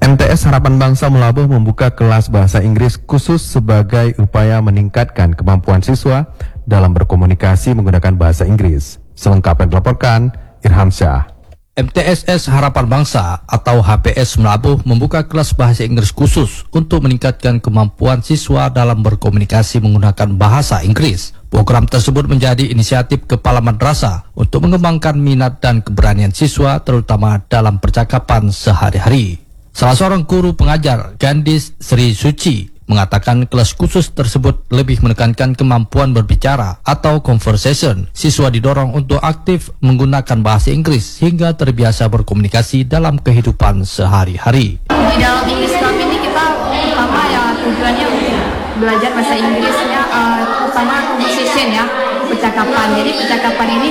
MTS Harapan Bangsa Melabuh membuka kelas bahasa Inggris khusus sebagai upaya meningkatkan kemampuan siswa dalam berkomunikasi menggunakan bahasa Inggris. Selengkapnya dilaporkan Irham Syah. MTSS Harapan Bangsa atau HPS Melabuh membuka kelas bahasa Inggris khusus untuk meningkatkan kemampuan siswa dalam berkomunikasi menggunakan bahasa Inggris. Program tersebut menjadi inisiatif kepala madrasah untuk mengembangkan minat dan keberanian siswa terutama dalam percakapan sehari-hari. Salah seorang guru pengajar, Gandis Sri Suci, mengatakan kelas khusus tersebut lebih menekankan kemampuan berbicara atau conversation. Siswa didorong untuk aktif menggunakan bahasa Inggris hingga terbiasa berkomunikasi dalam kehidupan sehari-hari. Di dalam English Club ini kita pertama ya tujuannya belajar bahasa Inggrisnya, pertama conversation ya, percakapan. Jadi percakapan ini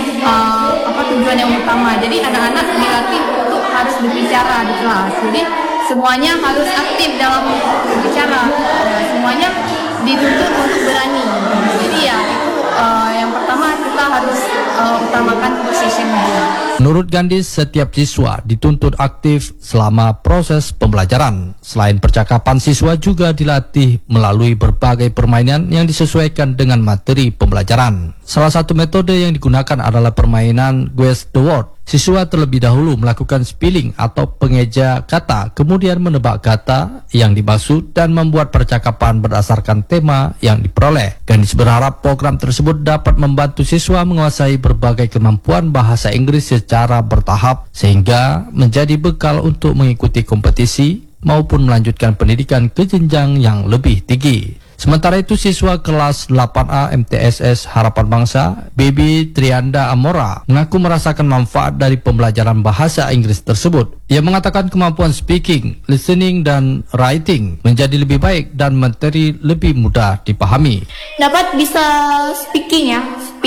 tujuan yang utama. Jadi anak-anak dilatih untuk harus berbicara di kelas. Jadi semuanya harus aktif dalam berbicara. Semuanya dituntut untuk berani. Jadi ya itu yang pertama kita harus utamakan conversation. Menurut Gandis, setiap siswa dituntut aktif selama proses pembelajaran. Selain percakapan, siswa juga dilatih melalui berbagai permainan yang disesuaikan dengan materi pembelajaran. Salah satu metode yang digunakan adalah permainan Guess the Word. Siswa terlebih dahulu melakukan spelling atau pengeja kata, kemudian menebak kata yang dimaksud dan membuat percakapan berdasarkan tema yang diperoleh. Gandis berharap program tersebut dapat membantu siswa menguasai berbagai kemampuan bahasa Inggris secara bertahap sehingga menjadi bekal untuk mengikuti kompetisi maupun melanjutkan pendidikan ke jenjang yang lebih tinggi. Sementara itu, siswa kelas 8A MTSS Harapan Bangsa, Baby Trianda Amora, mengaku merasakan manfaat dari pembelajaran bahasa Inggris tersebut. Ia mengatakan kemampuan speaking, listening, dan writing menjadi lebih baik dan materi lebih mudah dipahami. Dapat bisa speaking,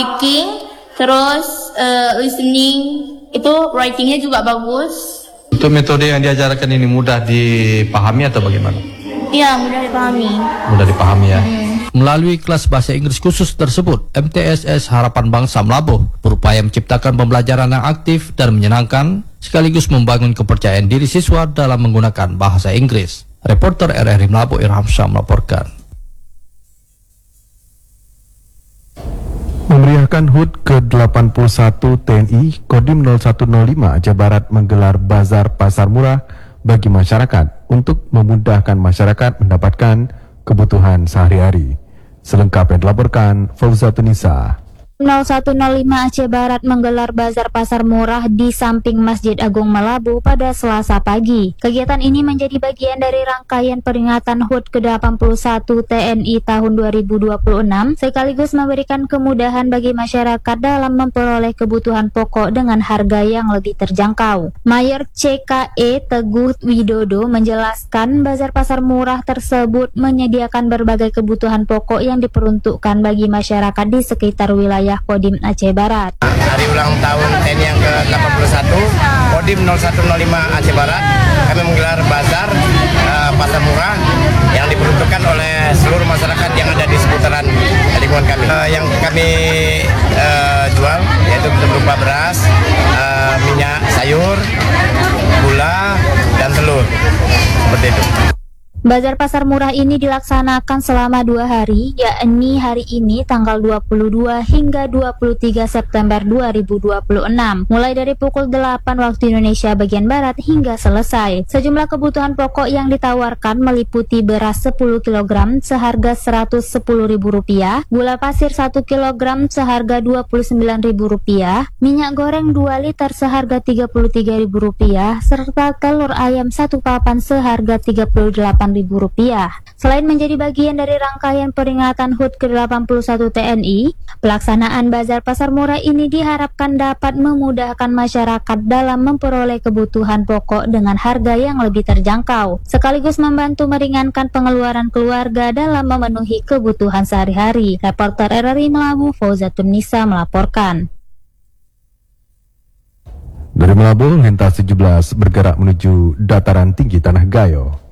terus listening, itu writingnya juga bagus. Untuk metode yang diajarkan ini mudah dipahami atau bagaimana? Iya, mudah dipahami. Mudah dipahami ya. Melalui kelas bahasa Inggris khusus tersebut, MTSS Harapan Bangsa Melabuh berupaya menciptakan pembelajaran yang aktif dan menyenangkan, sekaligus membangun kepercayaan diri siswa dalam menggunakan bahasa Inggris. Reporter RRI Melabuh Irham Syah melaporkan. Memeriahkan HUT ke-81 TNI, Kodim 0105 Aceh Barat menggelar bazar pasar murah bagi masyarakat untuk memudahkan masyarakat mendapatkan kebutuhan sehari-hari. Selengkapnya dilaporkan Fauzatun Nisa. 0105 Aceh Barat menggelar bazar pasar murah di samping Masjid Agung Melabuh pada Selasa pagi. Kegiatan ini menjadi bagian dari rangkaian peringatan HUT ke-81 TNI tahun 2026 sekaligus memberikan kemudahan bagi masyarakat dalam memperoleh kebutuhan pokok dengan harga yang lebih terjangkau. Mayor CKE Teguh Widodo menjelaskan bazar pasar murah tersebut menyediakan berbagai kebutuhan pokok yang diperuntukkan bagi masyarakat di sekitar wilayah Kodim Aceh Barat. Hari ulang tahun TNI yang ke-81, Kodim 0105 Aceh Barat, kami menggelar bazar pasar murah yang diperuntukkan oleh seluruh masyarakat yang ada di seputaran lingkungan kami. Yang kami jual yaitu berupa beras, minyak sayur, gula, dan telur. Seperti itu. Bazar pasar murah ini dilaksanakan selama 2 hari, yakni hari ini tanggal 22 hingga 23 September 2026, mulai dari pukul 8 waktu Indonesia bagian Barat hingga selesai. Sejumlah kebutuhan pokok yang ditawarkan meliputi beras 10 kg seharga Rp110.000, gula pasir 1 kg seharga Rp29.000, minyak goreng 2 liter seharga Rp33.000, serta telur ayam 1 papan seharga Rp38.000. Selain menjadi bagian dari rangkaian peringatan HUT ke-81 TNI, pelaksanaan bazar pasar murah ini diharapkan dapat memudahkan masyarakat dalam memperoleh kebutuhan pokok dengan harga yang lebih terjangkau, sekaligus membantu meringankan pengeluaran keluarga dalam memenuhi kebutuhan sehari-hari. Reporter RRI Melabuh Fauzatun Nisa melaporkan. Dari Melabuh, lintas 17 bergerak menuju dataran tinggi Tanah Gayo.